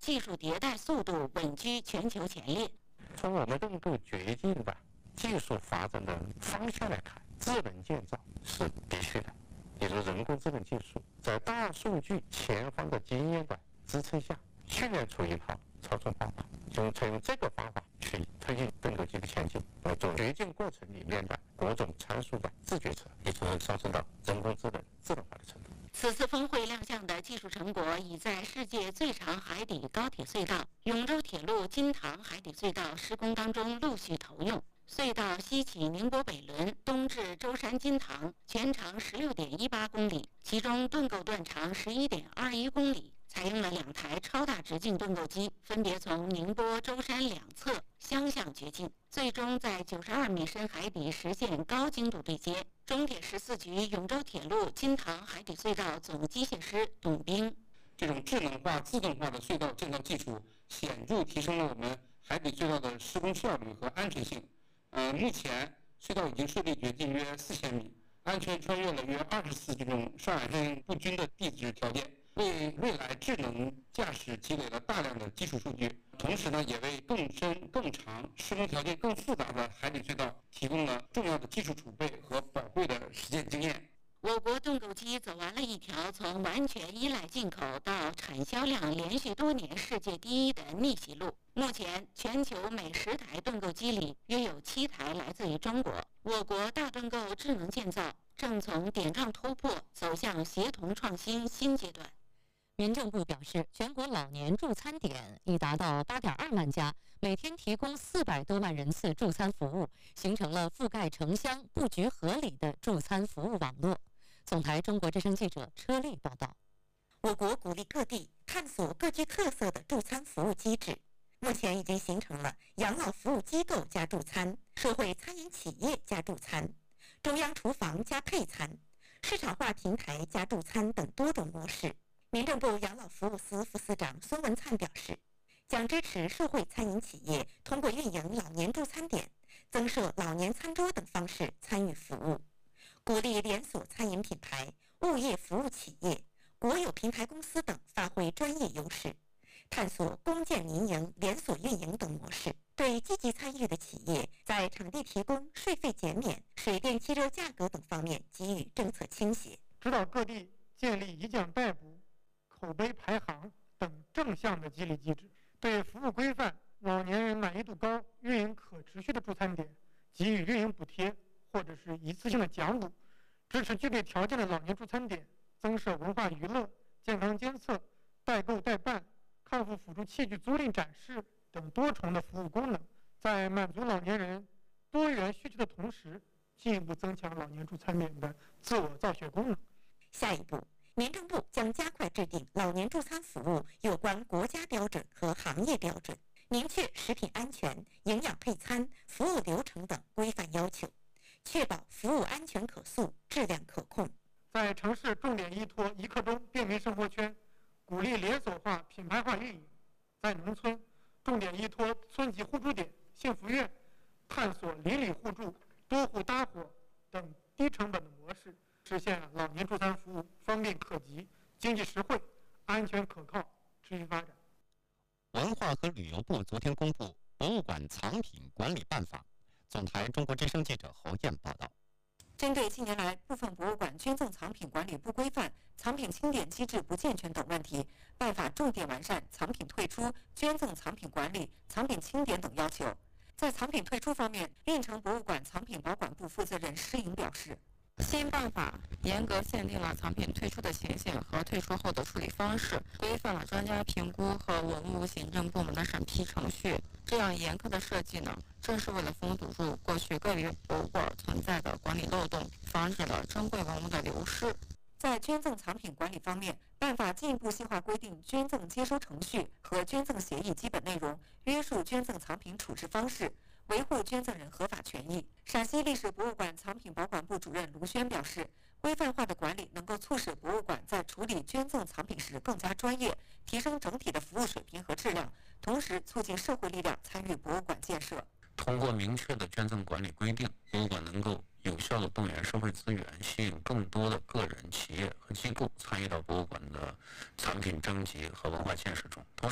技术迭代速度稳居全球前列。 从我们能够决定的技术发展的方向来看，智能建造是必须的。比如人工智能技术，在大数据前方的经验的支撑下，训练出一套操作方法，采用这个方法去推进盾构机的前进，做决定过程里面的各种参数的自决策，也就能上升到人工智能自动化的程度。 此次峰会亮相的技术成果已在世界最长海底高铁隧道永州铁路金塘海底隧道施工当中陆续投用。隧道西起宁波北仑，东至舟山金塘，全长16.18公里，其中盾构段长11.21公里。采用了2台超大直径盾构机，分别从宁波、舟山两侧相向掘进，最终在92米深海底实现高精度对接。中铁14局永州铁路金塘海底隧道总机械师董兵： 这种智能化、自动化的隧道建造技术，显著提升了我们海底隧道的施工效率和安全性。目前隧道已经顺利掘进约4000米，安全穿越了约24这种上海深不均的地质条件。为未来智能驾驶积累了大量的基础数据，同时呢，也为更深、更长、施工条件更复杂的海底隧道提供了重要的技术储备和宝贵的实践经验。 我国盾构机走完了一条从完全依赖进口到产销量连续多年世界第一的逆袭路。目前，全球每10台盾构机里约有7台来自于中国。我国大盾构智能建造正从点状突破走向协同创新新阶段。 民政部表示，全国老年助餐点已达到8.2万家，每天提供400多万人次助餐服务，形成了覆盖城乡、布局合理的助餐服务网络。总台中国之声记者车丽报道。 我国鼓励各地探索各具特色的助餐服务机制，目前已经形成了养老服务机构加助餐、社会餐饮企业加助餐、中央厨房加配餐、市场化平台加助餐等多种模式。民政部养老服务司副司长孙文灿表示，将支持社会餐饮企业通过运营老年助餐点、增设老年餐桌等方式参与服务，鼓励连锁餐饮品牌、物业服务企业、国有平台公司等发挥专业优势，探索公建民营、连锁运营等模式。对积极参与的企业，在场地提供、税费减免、水电气热价格等方面给予政策倾斜， 指导各地建立以奖代补、口碑排行等正向的激励机制，对服务规范、老年人满意度高、运营可持续的助餐点给予运营补贴或者是一次性的奖补，支持具备条件的老年助餐点增设文化娱乐、健康监测、代购代办、康复辅助器具租赁展示等多重的服务功能，在满足老年人多元需求的同时，进一步增强老年助餐点的自我造血功能。 下一步，民政部将加快制定老年助餐服务有关国家标准和行业标准，明确食品安全、营养配餐、服务流程等规范要求，确保服务安全可塑、质量可控。 在城市重点依托一刻钟便民生活圈，鼓励连锁化、品牌化运营；在农村重点依托村级互助点、幸福院，探索邻里互助、多户搭伙等低成本的模式，实现老年助餐服务方便可及、经济实惠、安全可靠、持续发展。 文化和旅游部昨天公布《博物馆藏品管理办法》。总台中国之声记者侯燕报道。 针对近年来部分博物馆捐赠藏品管理不规范、藏品清点机制不健全等问题，办法重点完善藏品退出、捐赠藏品管理、藏品清点等要求。在藏品退出方面，运城博物馆藏品保管部负责人施颖表示， 新办法严格限定了藏品退出的情形和退出后的处理方式，规范了专家评估和文物行政部门的审批程序。这样严苛的设计呢，正是为了封堵住过去个别博物馆存在的管理漏洞，防止了珍贵文物的流失。 在捐赠藏品管理方面，办法进一步细化规定捐赠接收程序和捐赠协议基本内容，约束捐赠藏品处置方式，维护捐赠人合法权益。陕西历史博物馆藏品保管部主任卢轩表示，规范化的管理能够促使博物馆在处理捐赠藏品时更加专业，提升整体的服务水平和质量，同时促进社会力量参与博物馆建设。 通过明确的捐赠管理规定，博物馆能够有效地动员社会资源，吸引更多的个人、企业和机构参与到博物馆的藏品征集和文化建设中。同时